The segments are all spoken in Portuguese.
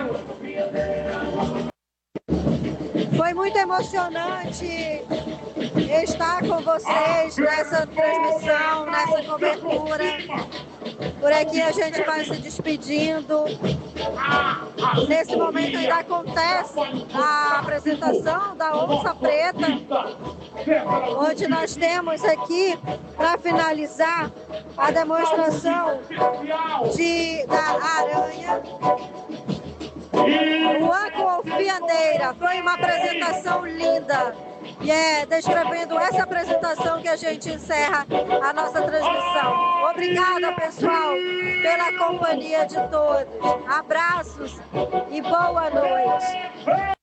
Foi muito emocionante estar com vocês nessa transmissão, nessa cobertura. Por aqui a gente vai se despedindo. Nesse momento ainda acontece a apresentação da Onça Preta, onde nós temos aqui, para finalizar, a demonstração da aranha. O Aquafiandeira. Foi uma apresentação linda. E é descrevendo essa apresentação que a gente encerra a nossa transmissão. Obrigada, pessoal, pela companhia de todos. Abraços e boa noite.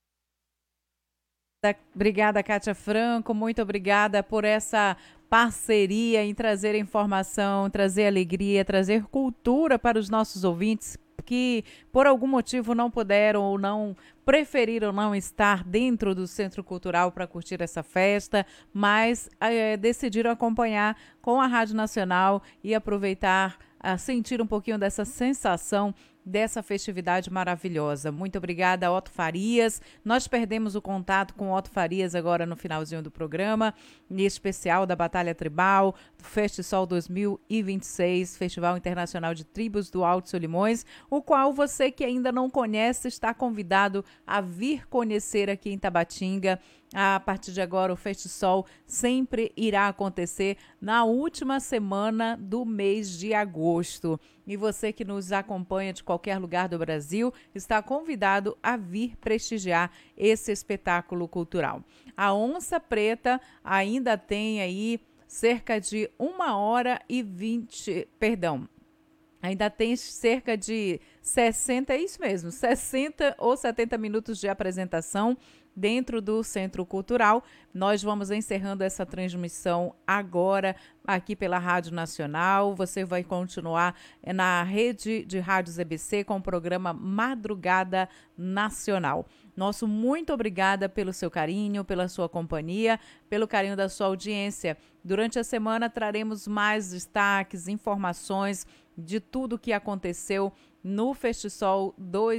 Obrigada, Kátia Franco. Muito obrigada por essa parceria em trazer informação, trazer alegria, trazer cultura para os nossos ouvintes que por algum motivo não puderam ou não preferiram não estar dentro do Centro Cultural para curtir essa festa, mas decidiram acompanhar com a Rádio Nacional e aproveitar, sentir um pouquinho dessa sensação dessa festividade maravilhosa. Muito obrigada, Otto Farias. Nós perdemos o contato com Otto Farias agora no finalzinho do programa, em especial da Batalha Tribal, do Festisol 2026, Festival Internacional de Tribos do Alto Solimões, o qual você que ainda não conhece está convidado a vir conhecer aqui em Tabatinga. A partir de agora, o Festisol sempre irá acontecer na última semana do mês de agosto. E você que nos acompanha de qualquer lugar do Brasil está convidado a vir prestigiar esse espetáculo cultural. A Onça Preta ainda tem aí cerca de 1h20, ainda tem cerca de 60, é isso mesmo, 60 ou 70 minutos de apresentação dentro do Centro Cultural. Nós vamos encerrando essa transmissão agora aqui pela Rádio Nacional. Você vai continuar na rede de rádios EBC com o programa Madrugada Nacional. Nosso muito obrigada pelo seu carinho, pela sua companhia, pelo carinho da sua audiência. Durante a semana traremos mais destaques, informações de tudo o que aconteceu no Festisol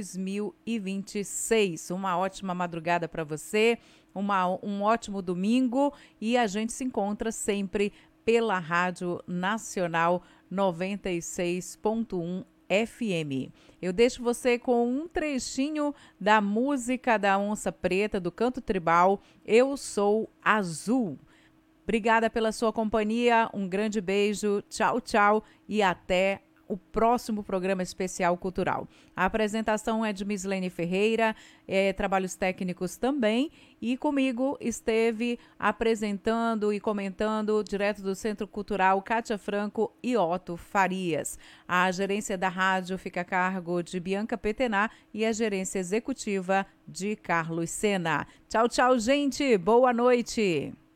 2026. Uma ótima madrugada para você, um ótimo domingo e a gente se encontra sempre pela Rádio Nacional 96.1 FM. Eu deixo você com um trechinho da música da Onça Preta, do Canto Tribal, Eu Sou Azul. Obrigada pela sua companhia, um grande beijo, tchau, tchau e até o próximo programa especial cultural. A apresentação é de Mislene Ferreira, trabalhos técnicos também, e comigo esteve apresentando e comentando direto do Centro Cultural Kátia Franco e Otto Farias. A gerência da rádio fica a cargo de Bianca Petená e a gerência executiva de Carlos Sena. Tchau, tchau, gente. Boa noite.